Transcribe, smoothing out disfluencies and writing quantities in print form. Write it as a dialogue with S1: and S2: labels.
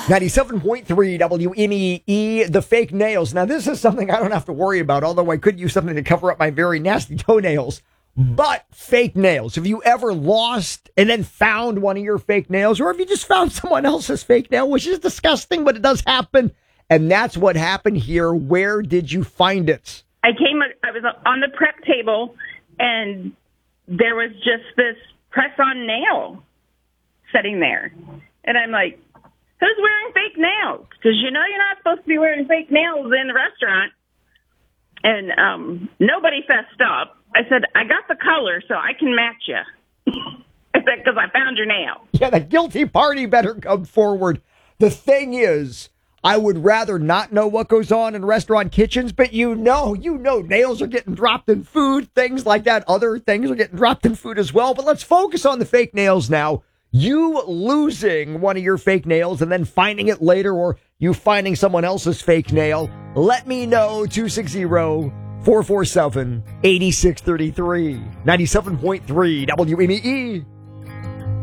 S1: 97.3 WMEE, the fake nails. Now, this is something I don't have to worry about, although I could use something to cover up my very nasty toenails. But fake nails. Have you ever lost and then found one of your fake nails? Or have you just found someone else's fake nail, which is disgusting, but it does happen. And that's what happened here. Where did you find it?
S2: I was on the prep table, and there was just this press-on nail sitting there. And I'm like, who's wearing fake nails? Because you know you're not supposed to be wearing fake nails in the restaurant. And nobody fessed up. I said, I got the color, so I can match you. I said, because I found your nail.
S1: Yeah, the guilty party better come forward. The thing is, I would rather not know what goes on in restaurant kitchens, but you know, nails are getting dropped in food, things like that. Other things are getting dropped in food as well. But let's focus on the fake nails now. You losing one of your fake nails and then finding it later, or you finding someone else's fake nail. Let me know. 260-447-8633. 97.3 WMEE.